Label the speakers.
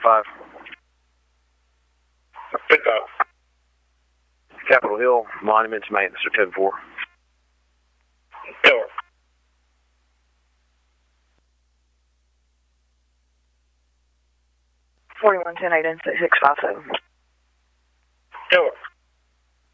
Speaker 1: 5.
Speaker 2: Pick up.
Speaker 1: Capitol Hill, Monuments Maintenance, or 10-4.
Speaker 2: Door.
Speaker 3: 4110 8 657.